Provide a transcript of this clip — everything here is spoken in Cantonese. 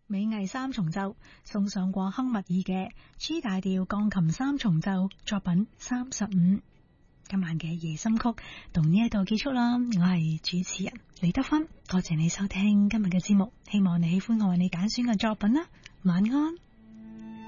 美藝三重奏送上過亨密爾嘅 G 大調鋼琴三重奏作品35。今晚嘅夜深曲到呢一度結束啦，我係主持人李德芬，多謝你收聽今日嘅節目，希望你喜歡我為你揀選嘅作品啦，晚安。